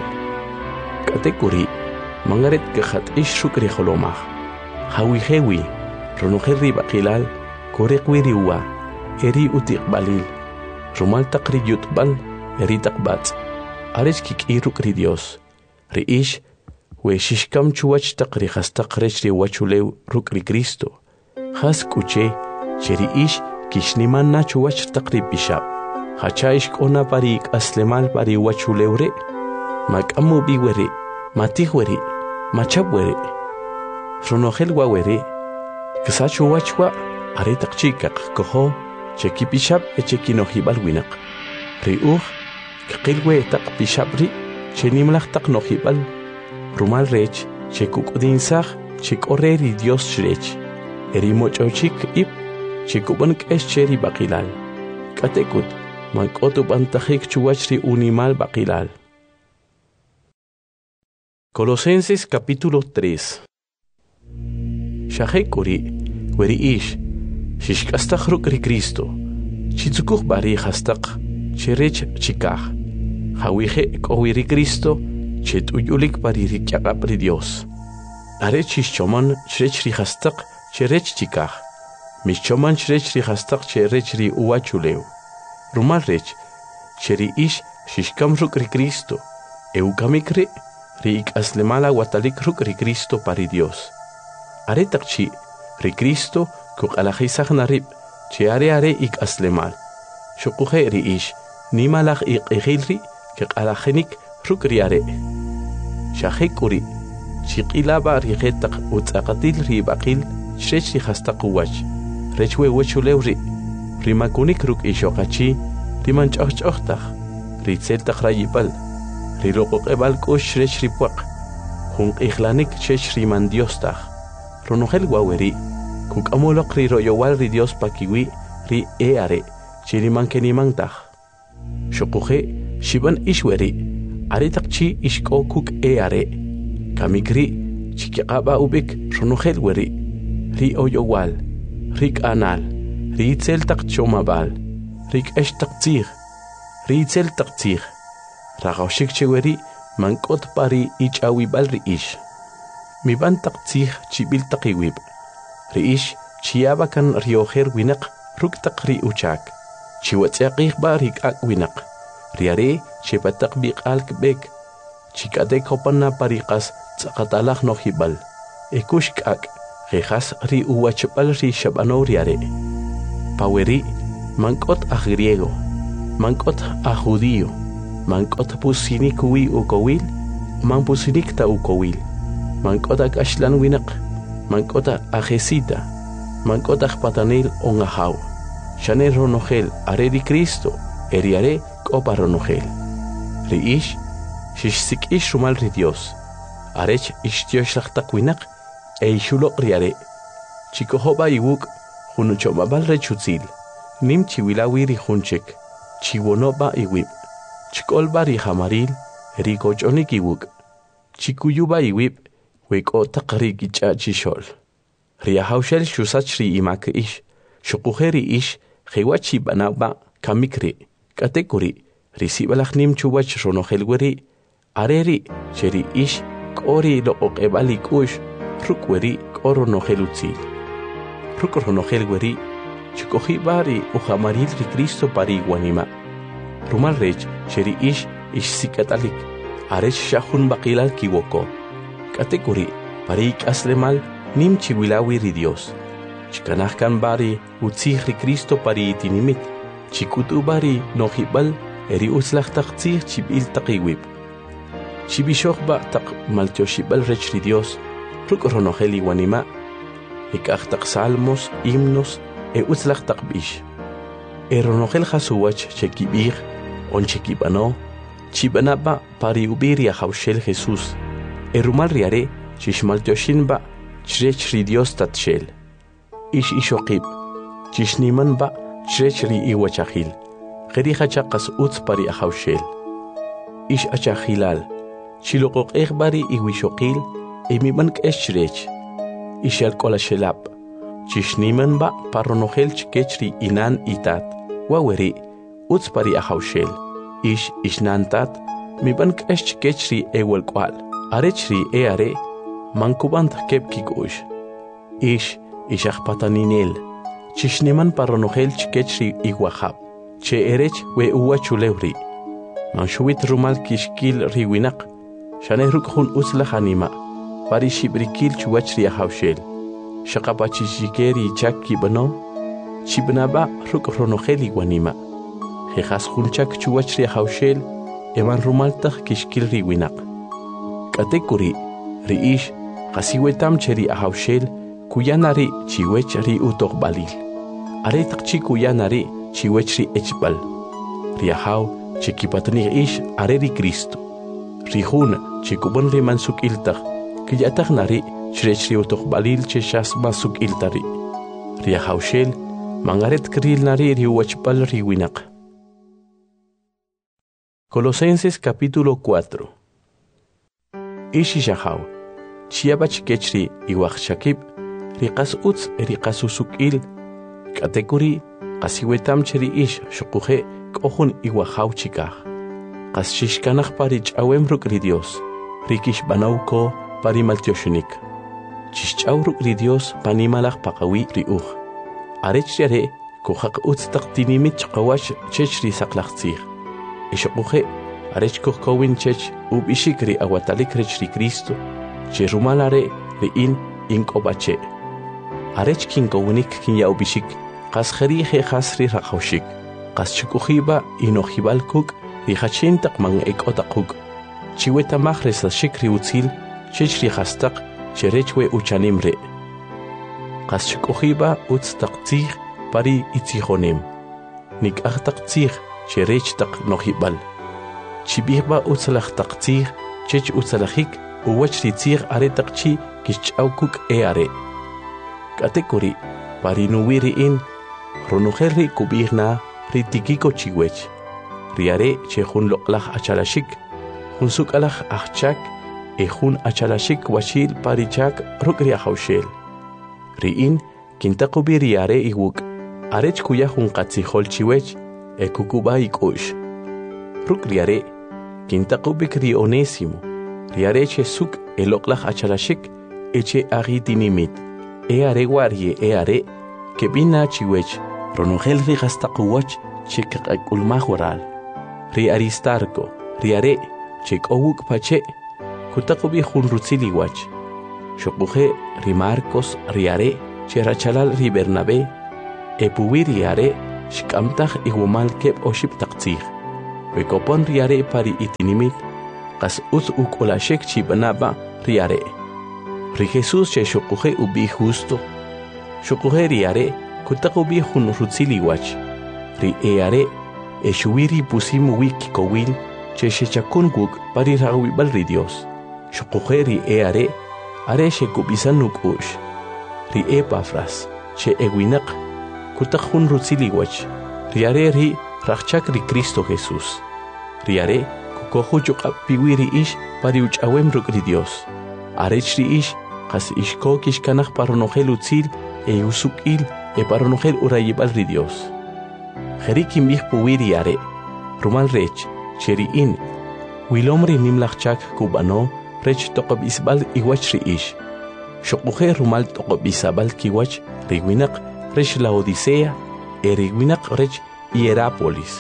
Katekuri mangaret khat ishuk ri kholomaj. Hawi hewi ronogel ri baqilal koreqwi riwa eri utiqbalil. Rumal taqri yutbal eri taqbat. Arech kik'iruk ri Dios. Riish we shishkam chuwach taqri khastaq rech ri wachulew ruk ri Cristo. Khas kuche che riish kishniman na chuwach taqri bishab. Hachaish kona pari aslemal pari wachulewre. Makamu biwere, matihwere, machabwere. Ronogel wawere. Kisachu wachwa are taqchikaq koho cheki bishab e cheki nohibal winak. Riuj kaqilwe taq bishabri chenimlaq taq nohibal. Rumal rech chekuk'udinsaj chekoreri Dios shrech. Eri moch'ochik ip chekuban k'esh cheri baqilal. Katekut mank'otu b'antajik chuwach ri unimal baqilal. Colosenses capítulo tres. Shahekuri weriish shishkastaj ruk ri Cristo. Chitzukuj bari hastaq cherech chikaj. Hawije k'owiri Cristo chet'uyulik pari ri ch'aqap ri Dios. Are chishchoman chrech ri hastaq cherech chikaj. Mishchoman chrech ri hastaq cherech ri uwachulew. Rumal rech cheri ish shishkam ruk ri Cristo. Eukamikre ri ik'aslemala watalik ruk ri Cristo pari Dios. Are taqchi ri Cristo kuq'alajisaj narib che are are ik'aslemal. Shuquje ri ish nimalaj iq'ijilri keq'alajinik ruk ri are. Shahekuri chiq'ilaba ri jetaq utz'aqatil ri baqil chrech ri hastaq uwach. Rech we wechulew ri rimakunik ruk ishoqachi rimanch'ojch'ojtaj ri tzeltaj rayibal ri roqoq'ebal k'ux chrech ri puaq junq'ijlanik chech riman Diostaj. Ronogel waweri kuk'amoloq ri royowal ri Dios pakiwi ri e are chirimankenimantaj. Shuquje shiban ishweri are taqchi ishk'o kuk e are. Kamikri chikiqaba ubik ronogel weri ri oyowal ri k'anal ri itzel taq chomabal ri k'esh taq tzij ri itzel taq tzij. Raqawshik cheweri mank'ot pari ich'awibal ri ish. Miban taq tzij chibil taq iwib. Ri ish chiyaba kan riojer winaq ruk taq ri uchak. Chiwatz'yaqij ba ri k'ak winaq. Ri are chepataq biq'al k'bek. Chik'atek hopana pariqas tz'aqatalaj nohibal. Ekux k'ak qejas ri uwachbal ri shab'anow ri are. Paweri mank'ot aj griego. mankot a judío, mankot pusinik wi ukowil, man pusinik ta ukowil, mankot a ashlan winak, mankot a jesita, mankot a patanil on a haw, shane ronogel are di Cristo, eriare copa ronogel. Riish, shishsik ish rumal ri Dios, arech ish Dios lachtak winak, e ishulok riare, chico hoba iwuk, hunuchomabal rechutzil, nim chiwilawi ri hunchek, chiwonoba iwib, chikolba ri hamaril, rigochonik iwuk, chikuyuba iwib, weko takri gicha chishol. Riahaushel shusach ri imak ish, shukujeri ish, hewachi banaba, kamikri, katekuri, risibalach nim chubach ronohelweri, areri, cheri ish, kori lo okebali kush, rukweri, koro nohelutzi. Rukronohelweri, chikohibari, uhamaril ri Cristo pari guanima. Rumal rech, cheri ish, ish sikatalik, arech shahun bakilal kiwoko. Katekuri, pari aslemal, nim chiwilawi ri Dios. Chikanahkan bari, utzih ri Cristo pari itinimit. Chikutu bari, nohibal, eri uslach taktzih chibil takiwib. Chibishok ba tak maltioshibal rech ri Dios, rukronoheli guanima. Ikach tak salmos, himnos, e uslach takbish. E ronohel hasuwach chekibir, on chekibano, chibanaba pari ubiri a haushel Jesús. E rumal riare, chishmaltioshin ba, chrech ri Dios tatshel. Ish ishokib, chishniman ba, chrech ri iwachahil. Geriha chakas utz pari a haushel. Ish achahilal, chilokok egbari iwishokil, e mimank esh chrech. Ishal kola shelap, chishniman ba paronohel chkechri inan itat, waweri, utz pari a haushel. Ish ishnantat, mibank esh chkechri ewel kwal. Arechri e are, mankubant kep kikush. Ish, ishach pataninel. Chishniman paronohel chkechri iguahab. Che erech we uwa chulewri. Manshuit rumal kishkil riwinak. Shaneruk hun uslach anima. Pari shibrikil chuachri a haushel. Shakapachishikeri chak kibano. Chibnaba ruk ronoheli guanima. Jejas hunchak chuachri a haushel. Evan rumaltach kishkil riwinak. Katekuri, riish, kasiwetam cheri ahaushel, kuyanari chiwechri utokbalil. Aretak chi kuyanari chiwechri echbal. Riahau, chikipatni ish areri Cristo. Rihun, chikuban rimansuk iltach, kiyatak nari chrechri utokbalil cheshas masuk iltari. Riahaushel, mangaret kril nari riwachbal riwinak. Colosenses capítulo cuatro. Ishi shahau, chiabach kechri iwach shakib, riqas utz riqas usukil, katekuri, qasiwetam cheri ish shukuje kohun iwahau chikah. Qas shishkanach pari chawem ruk ri Dios, rikish banauko pari maltioshunik. Chishchaw ruk ri Dios panimalach pakawi ri uch. Arech yare kuhak utz taktinimit chkawash chechri saklachtzir. Ishukuje, arech kohkowin chech ubishik ri awatalik rech ri Cristo, che rumalare ri in inkobache. Arech kinkowinik kin ya ubishik, qas kherihe khas ri rakhawshik, qas chukuhiba inohibal kuk ri hachintak man ekotakuk. Chiweta mahres la shik ri utzil, chech ri hastak, che rechwe uchanimre. Qas chukuhiba utz taktzir pari itzihonim. Nik achtaktzir, che rech tak nohibal. Chibihba utzalach taktzir, chech utzalachik, uwachri tzir are takchi, kichaukuk e are. Katekuri, parinuwiri in, ronuherri kubirna, ritikiko chiwech. Riare che hun loklach achalashik, hun sukalach achchak, e hun achalashik washil parichak rukri ahaushel. Riin, kintakubi riare iwuk, arech kuya hun katzihol chiwech, e kukuba ikush. Ruk riare, kintakubik ri onésimo, riare che suk eloklach achalashik, eche agitinimit, e are warie e are, que bina chiwech, ronogel ri gastakuwach, che kakulmahural. Ri aristarco, riare, che kowuk pache, kutakubi hun rutziliwach. Shokuje ri Marcos riare, che rachalal ri Bernabé, e pubi riare, xkamtaj igumal kep oship taqtzij. Wekopon riare pari itinimit, qas uz ukolashek chibanaba riare. Ri Jesús che shokuje ubi justo. Shokuje riare kutak ubi hun rutzili wach. Ri eare e shuwiri pusim wiki kowil che shechakun guk pari rawibal ri Dios. Shokuje ri eare are shekubisan nukush. Ri Epafras che ewinak kutak hun rutzili wach. Riare ri rachak ri Cristo Jesús. Riare kukohu chukap piwiri ish pari uchawem ruk ri Dios. Arech ri ish qas ishko kishkanaj paronojel utzil e usukil e paronojel urayibal ri Dios. Jerikim bih puwiri are rumal rech cheri in wilomri nimlachchak kubano rech toqob isbal iwach ri ish. Shokuje rumal toqob isabal kiwach riwinak rech la Odisea e riwinak rech Hierápolis.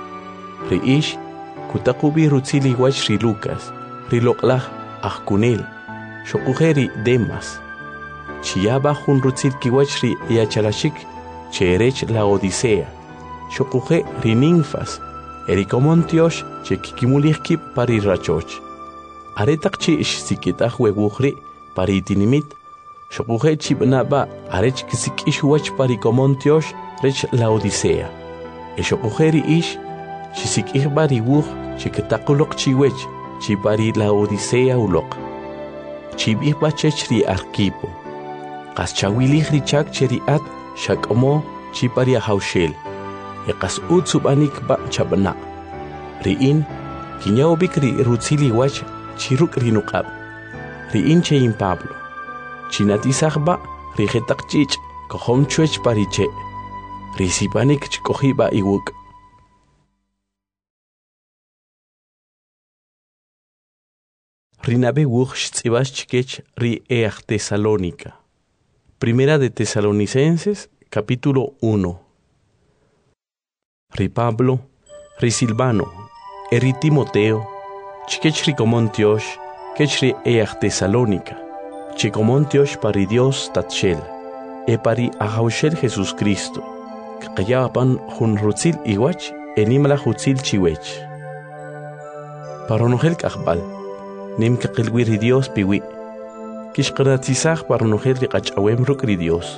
Ri ish kutakubi rutzili wach ri Lucas ri loqlaj ajkunel Shokujeri Demas. Chiaba hun rutzil kiwach ri yachalashik cherech la Odisea. Shokuje ri Ninfas. Erikomontiosh che kikimulihki pari rachoch. Aretak chi ish sikitaj weguhri pari tinimit. Shokuje chibnaba arech kisik ish wach pari komontiosh rech la Odisea. E shokujeri ish chisik ihbari wuh chiketakulok chiwech chipari la Odisea ulok. Chibih bachech ri Arquipo. Qas chawilih ri chak cheri at shakomo chipari haushel. E qas ut subanik ba chabna. Ri in kinyawbik ri rutzili wach chiruk ri nuqab. Ri in che in Pablo. Chinatisaj ba ri jetak chich kohom chuech pari che. Ri sipanik chikohiba iwuk. Rinabe wuch tzibas chikech ri each Tesalónica. Primera de Tesalonicenses, capítulo uno. Ri Pablo, ri Silvano, e ri Timoteo, chikech ri komontiosh, kech ri each Tesalónica, chikomontiosh pari Dios tatshel, e pari ahaushel Jesús Cristo, kqayapan hun rutzil iwach, e nimla hutzil chiwech. Paronojel kajbal. Nim kakilwi ri Dios piwi. Kishqanatisaj paronojel ri qachawem ruk ri Dios.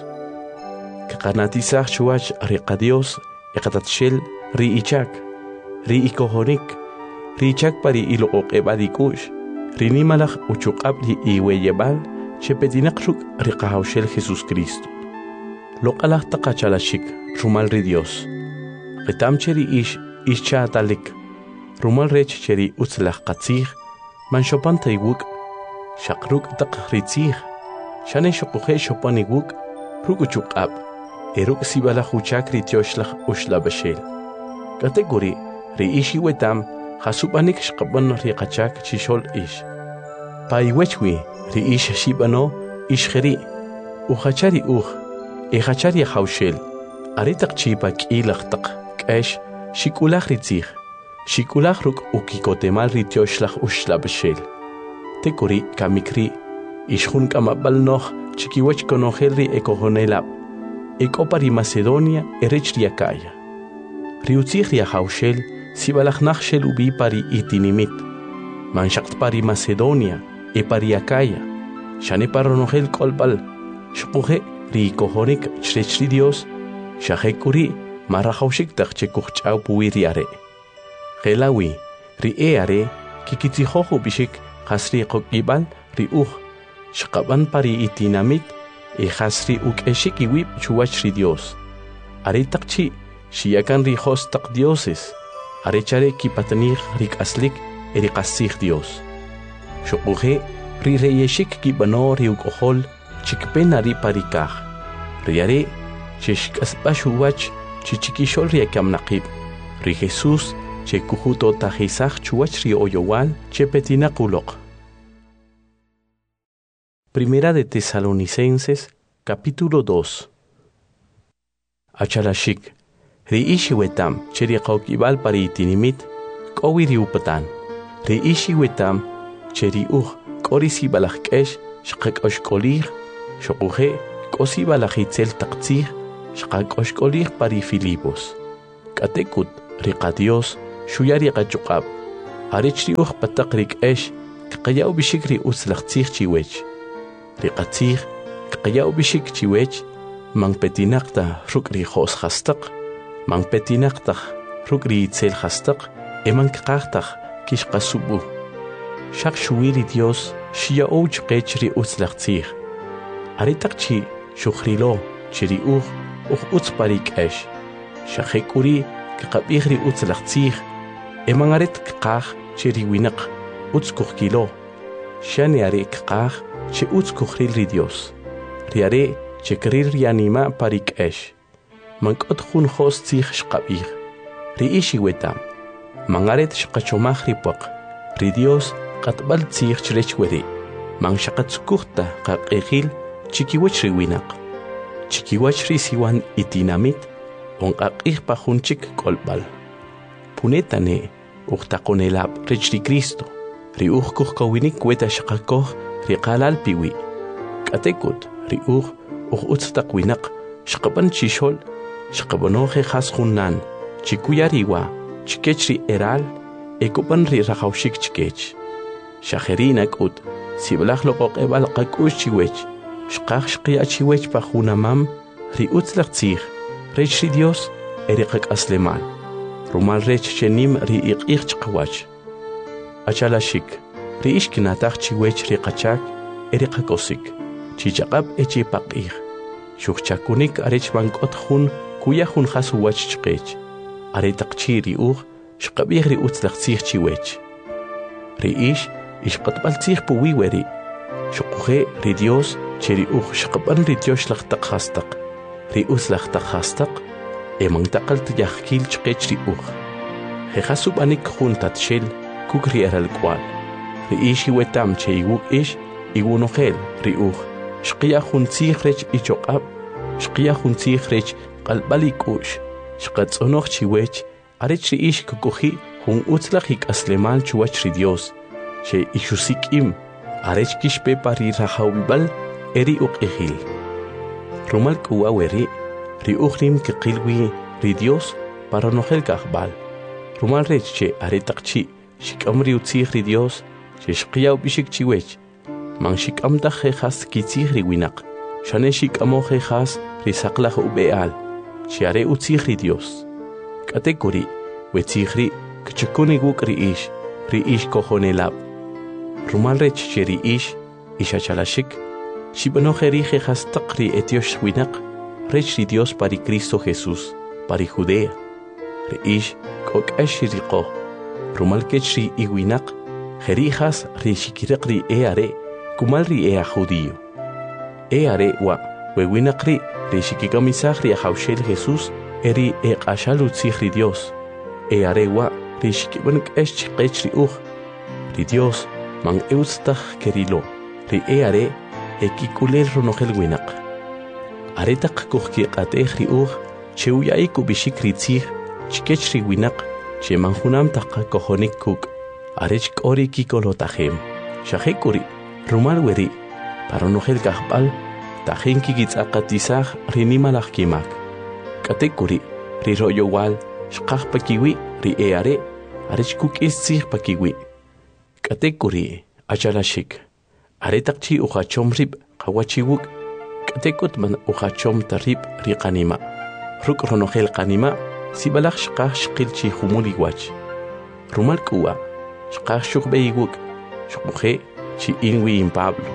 Kakanatisaj chuach ri qadios eqatatshel ri ichak. Ri ikohonik. Ri ichak pari iloqoqebadikush. Ri nimalaj uchuqab ri iweyebal chepetinak ruk ri qahawshel Jesús Cristo. Loqalaj taqachalashik rumal ri Dios. Qitam cheri ish ish chaatalik. Rumal rech cheri utzlaj qatzij. Man shopan taywuk, shakruk tak ritzih, shane shokuje shopan iwuk, rukuchuk ab, eruk sibala huchak ritioshlah ushla bashel. Kategori, ri ishi wetam, hasubanik shkaban riqachak chishol ish. Pa iwechwi, ri ish shibano, ishkheri, uhachari uh, ehachari haushel, aritak chipa kilach tak, kesh, shikulach ritzih. Shikulach ruk ukikotemal ritioshlah ushla bashel. Tekuri kamikri, ishun kamabal noch, chikiwech konojel ri ekohonelab. Ekopari Macedonia erech riakaya. Riutzich ria haushel, sibalach nachshel ubi pari itinimit. Manshakt pari Macedonia, e pari akaya. Shane paronojel kolbal, shukuje ri kohonik chrechri Dios, shahekuri, marahaushik tak chekuchau puiriare. Gelawi, ri eare, kikitihohu bishik, hasri kokibal, ri uh, shkaban pari itinamit, e hasri uk eshiki wip chuachri Dios. Are takchi, shiakan ri hos tak dioses, are chare kipatanir rik aslik, eri kasih Dios. Shokuje, ri reyeshik kibano ri ukohol, chikpena ri parikah. Riare, chishkas bashuwach, chichikishol ri akamnaqib, ri Jesus, che kujuto tajizaj chuachri oyowal che petina kulok. Primera de Tesalonicenses, capítulo dos. Achalashik, ri ishi wetam, cheri qaukibal pari itinimit, kowi ri upatan. Ri ishi wetam, cheri uh, kori si balach kesh, shqek oshkolir, shokuje, kosi balachitzel taktzir, shqak oshkolich pari Filipos. Katekut riqa Dios shuyari qachuqab. Arich riuch patak rik esh kaqayaw bishik ri utzlaqtzich chiwech. Riqatzich kaqayaw bishik chiwech mang petinaqta ruk ri khos khastaq. Mang petinaqta ruk ri itzel khastaq. Eman kaqtaq kishqasubu. Shaq shuwiri Dios shia ouch qech ri utzlaqtzich. Aritaqchi shukhrilo chiri uch uch utz parik esh. Shaqekuri kaqabih ri utzlaqtzich. Emangaret kqaq chiri winaq utz kukhkilo. Shani are kqaq chi utz kukhril ri Dios. Riare chekrir rianima parik esh. Mankot khun khos tzich shqabih. Ri ishi wetam. Mangaret shqachomach ri paq. Ri Dios qatbal tzich chrechweri. Man shaqatzkukhta qaqekhil chikiwach ri winaq. Chikiwach ri siwan itinamit. Onqaqih pajunchik kolbal. Punetane uqtaqonelab rich ri Cristo. Ri uj kuhkowinik weta shaqakoh ri qalal piwi. Katekut ri uj uj utztaq winaq shqaban chishol shqabanoje khas khunnan chikuyariwa chikech ri eral ekupan ri rajawshik chikech. Shajerina kut siblaj loqoq ebal qakush chiwech shqaq shqiya chiwech pajunamam ri utzlaq tzich rich ri Dios eriqak asleman. Rumal rech chenim ri iqich chqawach. Achalashik ri ishkinataq chiwech ri qachak eriqakosik. Chichaqab echi paqih. Shukchakunik arech bankot khun kuya khun khasuwach chqech. Aretaqchi ri uj shqabih ri utzlaq tzich chiwech. Ri ish ishqatbal tzich puwiweri. Shuquje ri Dios cheri uj shqaban ri Dios laqtaq khastaq. Ri utzlaqtaq khastaq emang taqal tiyahkil chqech ri uj. Jejasub anik juntat shel kuk ri eral kwal. Ri ishi wetam che iwuk ish iwunojel ri uj. Shqiya jun tzich rech ichoqab. Shqiya jun tzich rech qalbal ikush. Shqatzonoj chiwech arech ri ish kukuji jun utzlaq hik aslemal chuwach ri Dios. Che ishusikim arech kishpe pari rajawibal eri uq ihil. Rumal kuwa weri ri ukhrim ke qilwi ri Dios para nojel kahbal. Rumal rech che aretaqchi shikamri utzich ri Dios che shqiyaw bishik chiwech. Man shikamta jejas kitzich ri winaq. Shane shikamo jejas ri saqlaj ubeal. Che are utzich ri Dios. Katekuri wetzich ri kchukuni guk ri ish. Ri ish kohonelab. Rumal rech che ri ish ishachalashik. Shibanoje jejas taqri etiosh winaq. Rech ri Dios pari Cristo Jesús, pari Judea. Re ish kok esh riqo. Rumal kech ri iwinaq. Jerijas ri shikiraq ri eare. Kumal ri ea judío. Eare wa wewinaq ri ri shikikamisaj ri ahawshel Jesús eri eqashal utzich ri Dios. Eare wa ri shikibank esh chiqech ri uj. Ri Dios man eutztaj kerilo. Ri eare ekikulel ronojel winaq. Aretaq kuhki qatej ri uj che uyaiku bishik ri tzich chikech ri winaq che manjunam taqa kojonik kuk arech k'ori kikolotajem shajekuri rumal weri para nojel kahbal tajen kikitz'aqatisaj ri nimalaj kimak k'atekuri ri royowal shqaj pakiwi ri eare arech kuk'is tzich pakiwi k'atekuri achalashik aretaq chi ujachom rib qawachiwuk Katekut man ujachom tarib ri qanima. Ruk ronojel qanima sibalaj shqaj shqil chi humuli wach. Rumal kuwa shqaj shukbe iwuk shukmuje chi inwi in Pablo.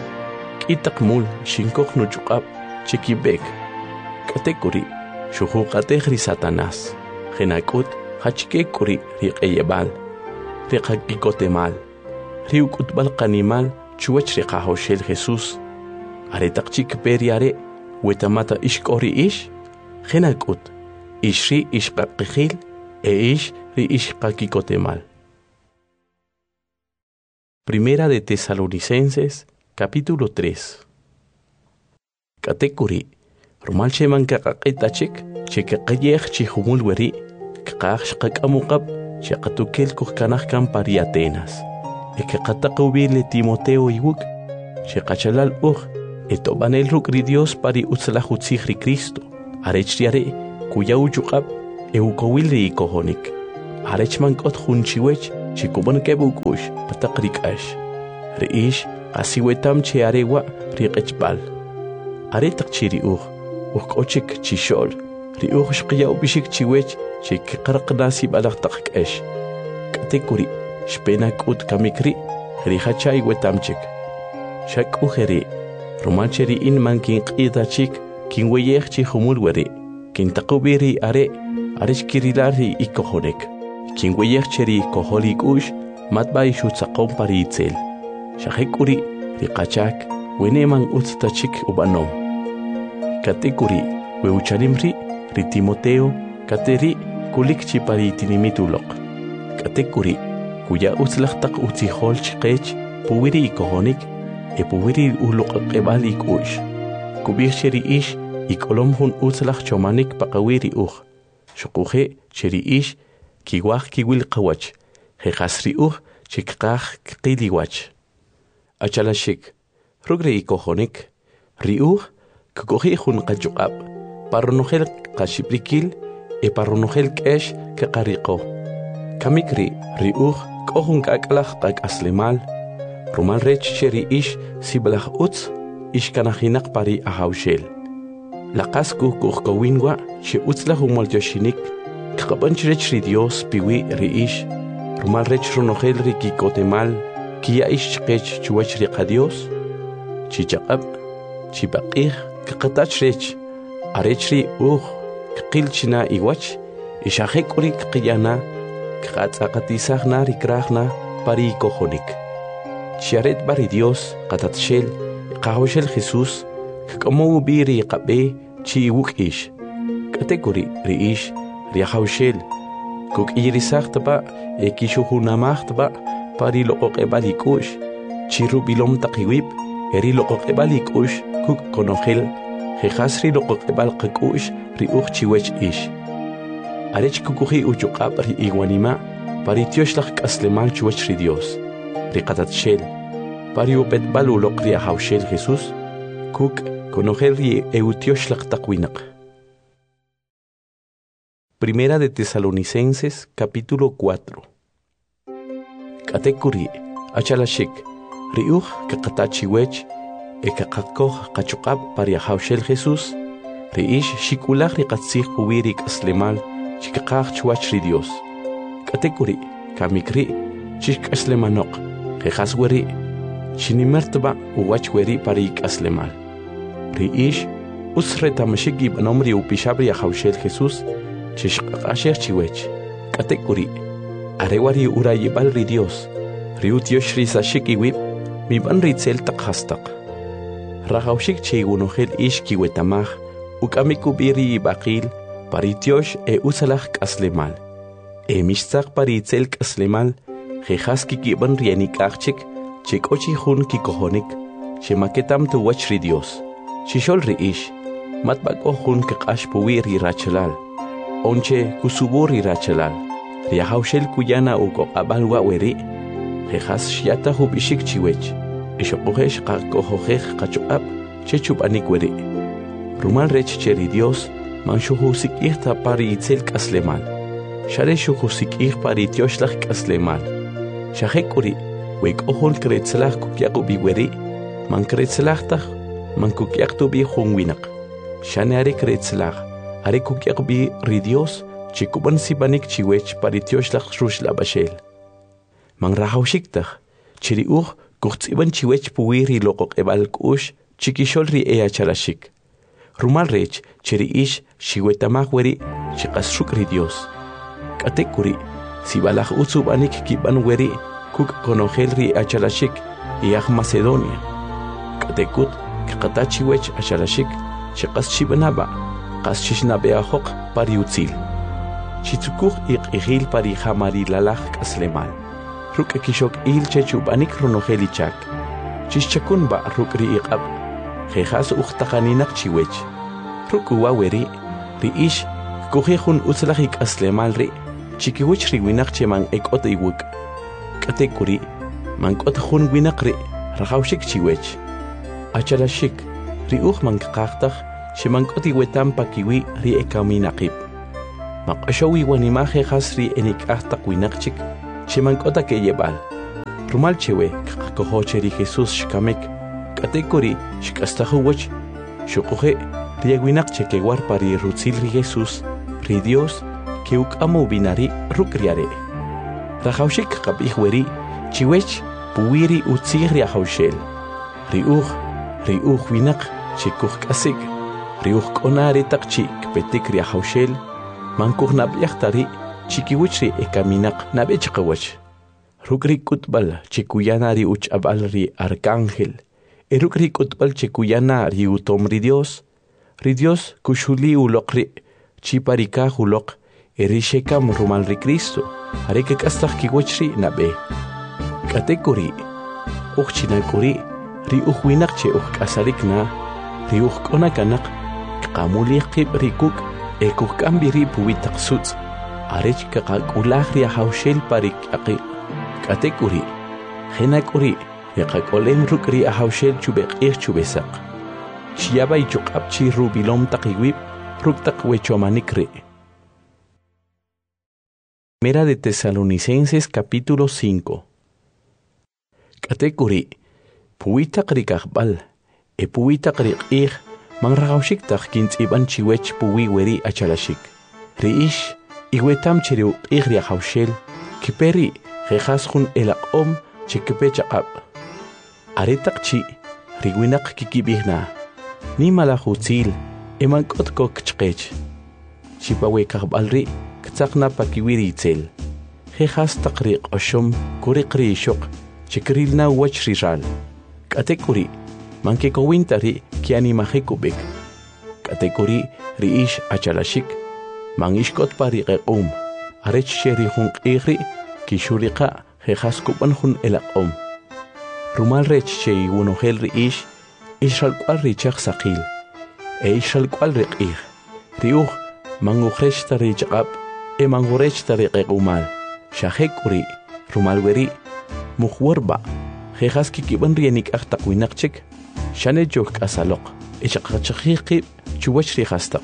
Kitaq mul shinkoj nuchuqab chikibek. Katekuri shuju qatej ri Satanás. Genakut hachkekuri ri qeyebal. Ri qakikotemal. Ri ukutbal qanimal chuwach ri qahoshel Jesús. Aretaqchik periare wetamata ishkori ish genakut ishri ishqaqijil e ish ri ishqakikotemal. Primera de Tesalonicenses capítulo tres. Katekuri rumal cheman kaqaqitachik chekaqayej chihumul weri kaqaj shqaqamuqab chaqatukel kuhkanaj kan pari Atenas ekaqataqubile Timoteo iwuk cheqachalal uj etobanel ruk ri Dios pari utzlaj utzij ri Cristo arech ri are kuya uchuqab eukowil ri kohonik arech man kot hun chiwech chikubon kebukush pataqrikash riish qasiwetam che arewa riqechbal are taqchiri uh ukochik chishol ri uh shqiya ubishik chiwech chik qarqnasi balaq taqkesh katekuri shpena kut kamikri ri hachay wetamchik shak ujeri romancheri in man kin qidachik kin weyech chi humul weri kin taqubiri are arish kirilari ikohonek kin weyech cheri koholik ush matbay shutsaqom paritzel shahekuri ri qachak weneman utstachik ubanom katekuri weuchalimri ri Timoteo kateri kulikchi paritinimituloq katekuri kuya utzlaqtaq utzihol chqech puwiri ikohonik e puwiri uloqaqebalik ush kubir cheri ish ikolom hun utzlaq chomanik paqawiri uj shuquje cheri ish kiwaq kiwil qawach jeqasri uj chikqaj qiliwach achalashik rugri ikohonik ri uj kukoji hun qachuqab parronojel qashiprikil e parronojel kesh kaqariqo kamikri ri uj kohun kaklach qak aslemal rumal rech cheri ish siblach utz ish kanahinak pari ahawshel laqasku kuhkowinwa che utzlach umol yoshinik kaqabanch rech ri Dios piwi ri ish rumal rech ronojel ri kikotemal kia ish chqech chuwach ri qadios chichaqab chipaqih kaqatach rech arech ri uj qilchina iwach ishahek uri qiyana qatzaqatisagna rikragna pari kohonik chiaret bari Dios qatatshel qahawshel Jesus kamo biri qabe chi wukish kategori riish riahawshel kuk irisagtba ekishuhunamahtba pari loqoqebalikush chiru bilom taqiwib eri loqoqebalikush kuk konojel jehasri loqoqebal qakush ri uj chiwech ish arech kukuji uchuqab ri iwanima pari tioshlaq k'aslemal chuwach ri Dios ri qatatshel pari upetbal uloq ri ahawshel Jesus kuk konojel ri eutioshlaq taqwinaq. Primera de Tesalonicenses capítulo cuatro. Katekuri achalashik ri uj kaqatachiwech e kaqakoj qachuqab pari ahawshel Jesus ri ish shikulaq ri qatzij puwiri k'aslemal chikqaj chuwach ri Dios katekuri kamikri chik'aslemanoq jejas weri chinimertba uwach weri pari k'aslemal ri ish usretamashik ib'anom ri upixab ri ahawshel Jesus chishqaq'axej chiwech katekuri arewari urayibal ri Dios ri utiosh ri sashik iwib mib'an ri tzel taq hastaq rajawshik che iwunojel ish kiwetamaj uk'amikubiri ib'aqil paritiosh e usalaj k'aslemal e mixtzaq paritzel k'aslemal jejas kikiban rienik'ajchik chek'ochi jun kikojonik xemaketam tuwach ri Dios xixol ri ish matb'ak'o jun kaq'ax puwi ri rachalal onche kusubu ri rachalal ri ahawshel kuyana ukoq'ab'al wa' weri jejas xyata jub'ixik chiwech ixoqojex qak'ojojej qachuq'ab' che chub'anik weri rumal rech che ri Dios man shujusik'ij ta pari itzel k'aslemal xare shujusik'ij pari tioshlaj k'aslemal xajek'uri wek'ojol kretzlaj kukyaq ubi weri man kretzlaj taj man kukyaq tubi jun winaq xane are kretzlaj are kukyaq bi ri Dios chikuban sibanik chiwech pari tioshlaj ruxlab'axel man rajawxik taj chiri uj kujtz'iban chiwech puwi ri loqoq'eb'al k'ux chikixol ri e achalashik rumal rech cheri ish xiwetamaj weri chiqas ruk' ri Dios katekuri sibalaj utzub'anik kib'an weri kuk konojel ri achalashik iyaj Macedonia katekut kaqata chiwech achalashik chiqas chib'naba qas xixnab'eajoq pari utzil chitzukuj iq'ijil pari jamarilalaj k'aslemal ruk' kixok il che chub'anik ronojel ichak chixchakunba ruk' ri iq'ab' jejas uqtaqaninaq chiwech ruk' uwa weri ri ish kuji jun utzlaj ik'aslemal ri chikiwich ri winaq che man ek'ot iwuk' katekuri man k'ot jun winaq ri rajawxik chiwech achalashik ri uj man kaqajtaj Shimankoti wetam pakiwi ri ekaminaqib. Maqashawi wanimaje hasri enik hasta kuinakchik. Shimankota ke yebal. Rumal chewe kakohoche ri Jesus shkamek. Katekori shkastahuwach. Shukuhe riaguinakche ke warpari rutzil ri Jesus. Ri Dios que ukamu binari rukriare. Rajaushik kabihweri chiwech puwiri utzig riahaushel. Riuch riuch winak chikuch kasig. Riuch konari takchi kpetik riahaushel. Mankuch nabiachtari chikiwichri ekaminak nabechkawach. Rukri kutbal chikuyana ri uch abal ri arcángel. Erukri kutbal chikuyana ri utom ri Dios. Ri Dios kushuli ulokri chiparika ulok. Erishekam rumal ri Cristo. Areke kastak kiwachri nabe. Katekuri. Uchchinakuri. Ri uchwinakche uchkasarikna. Ri uchkonakanak. Kamuli qib rikuk. Ekuk kambiri puwitak suts. Arech kakakulah ri ahaushel parik aki. Katekuri. Henakuri. Yakakolem rukri ahaushel chubek ich chubesak. Chiaba ichukapchi rubilom takiwib. Ruktak wechomanikri. Primera de Tesalonicenses capítulo cinco. Katekuri. Puwitak rikakbal. E puwitak rikik. Mangragaushik tak kint iban chiwech puwi weri achalashik. Riish. Iwetam chiriu igria haushel. Kiperi. Rejaskun elaqom. Chikipechakab. Aretak chi. Riguinak kikibihna. Ni malahutzil. Emankot kok chkech. Chipawe kakbalri. Ktsakna pakiwiri itzel. Jejas takri oshom kurikri shok. Chikrilna wach rijal. Katekuri. Mankekowintari kianimajekubik. Katekuri riish achalashik. Mangishkot pari qequm. Arech sherihun qigri. Kishurika jejas kubanhun elaqom. Rumal rech shei wunohel riish. Ishal kwal richak sakil. E ishal kwal riqig. Riuj manguhresh tari chaqab. E manguresh tari qequmal. Shahekuri. Rumal weri. Muhwarba. Jejas kikiban rienik aktakwinakchik. Shane jok asalok. E chaqachaqhiqib. Chuwach rihastak.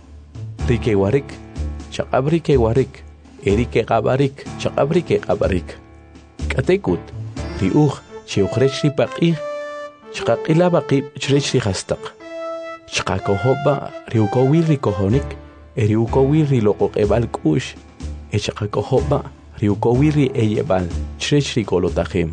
Rike warik. Chaqabri ke warik. Eri ke qabarik. Chaqabri ke qabarik. Katekut. Riuj. Chiuhresh ripaqig. Chaqaqila baqib. Chresh rihastak. Chaqakohoba. Riukowil rikohonik. Eriukowil rilokok ebal kush. E chaqakohoba. Riukowil eyebal. Chresh rikolotahim.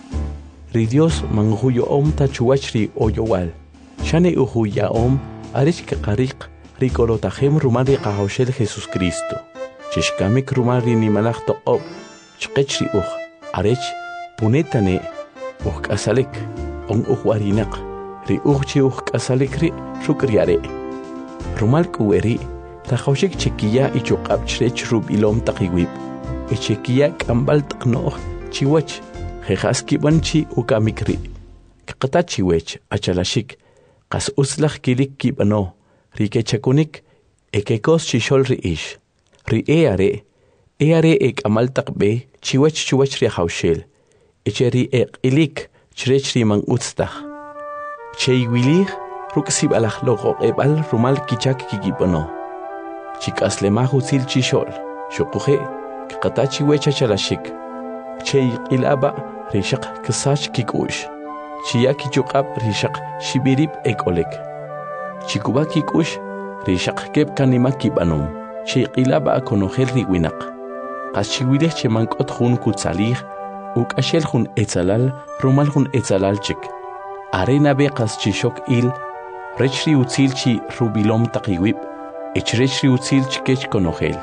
Ri Dios manhuyo om tachuachri oyowal. Shane uhuya om. Arish kaqariq. Rikolotahim rumari qahaushel Jesus Cristo. Chishkamik rumari nimalach toqob. Chqechri uj. Arech punetane. Uj kasalik. On uj warinak. Ri ujchi uj kasalikri. Shukriare. Rumal kuweri. Rajaushik chekiya ichuqab chrech rubilom taqiwib. E chekiya kambal taqnoq. Chiwach. Jejaski banchi ukamikri. Kaqata chiwech achalashik. Qas uslach kilik kibano. Rike chakunik. Ekekos chishol riish. Ri eare. Eare ek amal taqbe. Chiwach chiwach rihaushel. Echeri ek ilik. Chrech riman utstach. Cheiwilig. Ruksib alach logo ebal rumal kichak kikibano. Chikas lemahu sil chishol. Shokuje. Kaqata chiwech achalashik. Chey ilaba rishaq kisach kikush. Chiyaki chukab rishaq shibirib ekolek. Chikuba kikush rishaq keb kanima kibanum. Chey ilaba akonohel riwinak. Qas chiwilech chemankot hun kutsalih. Uk ashel hun etzalal rumal hun etzalal chik. Arena be qas chishok il. Rechri utzil chi rubilom taqiwib. Echrechri utzil chikech konohel.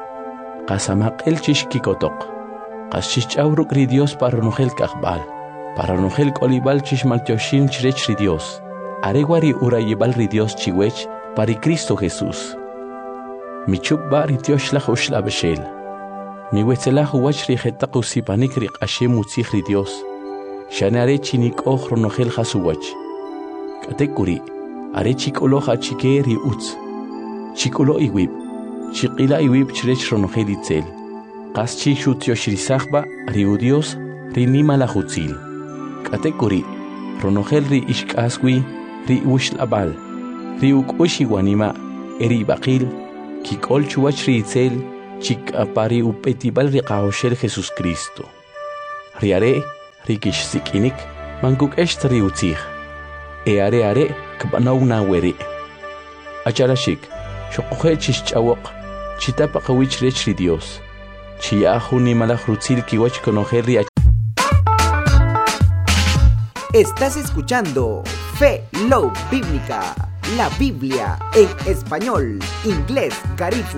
Qasamaq el chishkikotok. Qaschish auruk ri Dios para nojel kakbal. Para nojel kolibal chishmaltioshin chrech ri Dios. Areguari urayibal ri Dios chiwech pari Cristo Jesús. Michubba ri Dios lach ushla beshel. Mi wetzelah uwach ri jetaq usipanik ri qashem utzich ri Dios. Shanare chinik oj ronojel jasuwach. Katekuri. Are chikoloja chike ri utz. Chikolo iwib. Chikila iwib chrech ronojel itzel. Qaschi shutioshrisachba riu Dios rinima la hutzil. Katekuri. Ronojel ri ishkaswi ri ushlabal. riuk ushi wanima eri baqil kikol chuwach riitzel chik apari upetibal riqahoshel Jesus Cristo. Riare rikish sikinik manguk esht riutzig. E are are kbanaw na weri. Acharashik shoqoje chichawok chitapa qawich rech ri Dios. Chiahu ni malaj rutzil kiwach konojer ri. Estás escuchando Fe Love Bíblica, la Biblia en español, inglés, Carifu.